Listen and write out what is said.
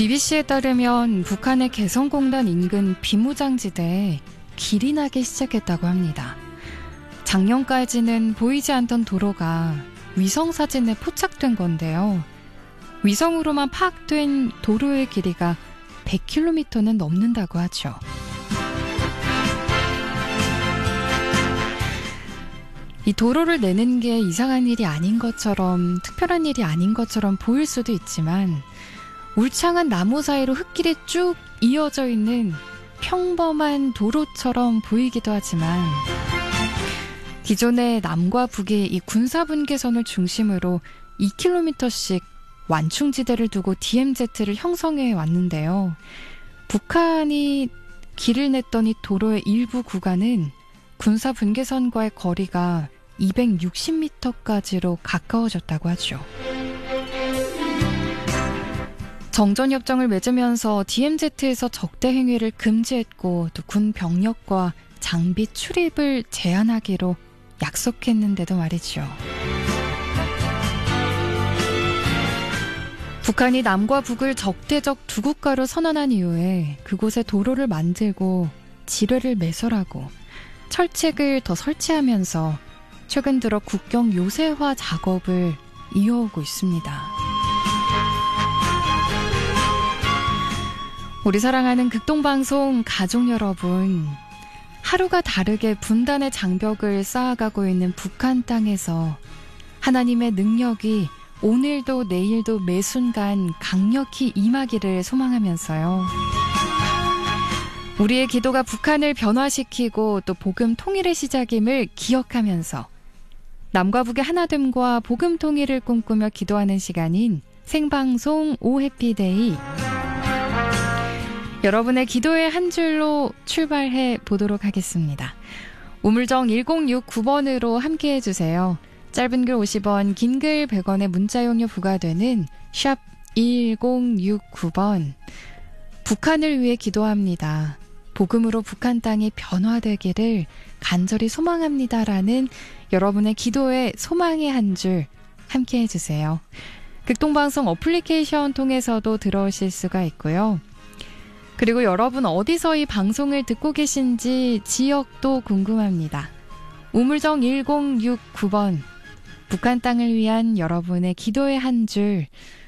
BBC에 따르면 북한의 개성공단 인근 비무장지대에 길이 나기 시작했다고 합니다. 작년까지는 보이지 않던 도로가 위성사진에 포착된 건데요. 위성으로만 파악된 도로의 길이가 100km는 넘는다고 하죠. 이 도로를 내는 게 이상한 일이 아닌 것처럼, 특별한 일이 아닌 것처럼 보일 수도 있지만 울창한 나무 사이로 흙길이 쭉 이어져 있는 평범한 도로처럼 보이기도 하지만 기존의 남과 북이 이 군사분계선을 중심으로 2km씩 완충지대를 두고 DMZ를 형성해 왔는데요. 북한이 길을 냈던 이 도로의 일부 구간은 군사분계선과의 거리가 260m까지로 가까워졌다고 하죠. 정전협정을 맺으면서 DMZ에서 적대 행위를 금지했고 또 군 병력과 장비 출입을 제한하기로 약속했는데도 말이죠. 북한이 남과 북을 적대적 두 국가로 선언한 이후에 그곳에 도로를 만들고 지뢰를 매설하고 철책을 더 설치하면서 최근 들어 국경 요새화 작업을 이어오고 있습니다. 우리 사랑하는 극동방송 가족 여러분, 하루가 다르게 분단의 장벽을 쌓아가고 있는 북한 땅에서 하나님의 능력이 오늘도 내일도 매 순간 강력히 임하기를 소망하면서요. 우리의 기도가 북한을 변화시키고 또 복음 통일의 시작임을 기억하면서 남과 북의 하나됨과 복음 통일을 꿈꾸며 기도하는 시간인 생방송 오해피데이, 여러분의 기도의 한 줄로 출발해 보도록 하겠습니다. 우물정 1069번으로 함께해 주세요. 짧은 글 50원, 긴 글 100원의 문자용료 부과되는 샵 1069번. 북한을 위해 기도합니다. 복음으로 북한 땅이 변화되기를 간절히 소망합니다라는 여러분의 기도의 소망의 한 줄 함께해 주세요. 극동방송 어플리케이션 통해서도 들어오실 수가 있고요. 그리고 여러분 어디서 이 방송을 듣고 계신지 지역도 궁금합니다. 우물정 1069번, 북한 땅을 위한 여러분의 기도의 한 줄